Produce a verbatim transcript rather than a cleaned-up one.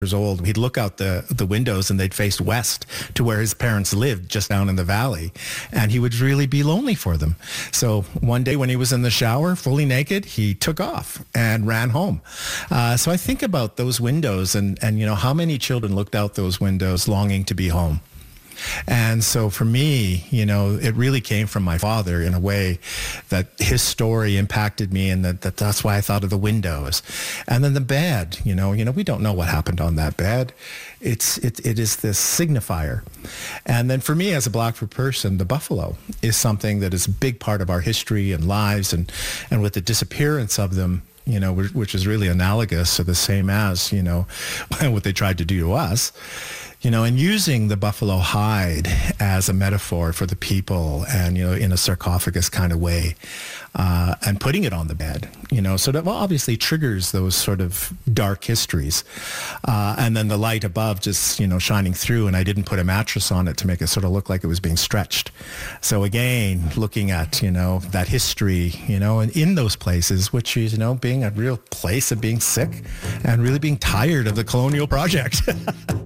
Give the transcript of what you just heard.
years old, he'd look out the, the windows and they'd face west to where his parents lived, just down in the valley. And he would really be lonely for them. So one day when he was in the shower, fully naked, he took off and ran home. Uh, so I think about those windows and, and, you know, how many children looked out those windows longing to be home. And so for me, you know, it really came from my father in a way that his story impacted me, and that, that that's why I thought of the windows. And then the bed, you know, you know, we don't know what happened on that bed. It's, it, it is this signifier. And then for me as a Blackfoot person, the buffalo is something that is a big part of our history and lives, and, and with the disappearance of them, you know, which is really analogous to the same as, you know, what they tried to do to us. You know, and using the buffalo hide as a metaphor for the people, and, you know, in a sarcophagus kind of way, uh, and putting it on the bed, you know, so that, well, obviously triggers those sort of dark histories. Uh, and then the light above just, you know, shining through, and I didn't put a mattress on it to make it sort of look like it was being stretched. So again, looking at, you know, that history, you know, and in those places, which is, you know, being a real place of being sick and really being tired of the colonial project.